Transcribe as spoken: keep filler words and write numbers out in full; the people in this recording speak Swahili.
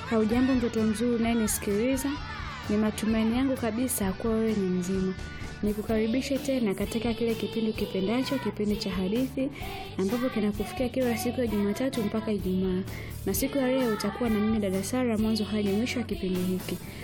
Haujambo mtoto mzuri unayenisikiliza? Ni matumaini yangu kabisa kuwa wewe ni mzima. Nikukaribishe tena katika kile kipindi kipendacho, kipindi cha hadithi, ambapo kinakufikia kila siku ya Jumatatu mpaka Ijumaa. Na siku ya leo utakuwa na mimi dada Sara mwanzo hadi mwisho wa kipindi hiki.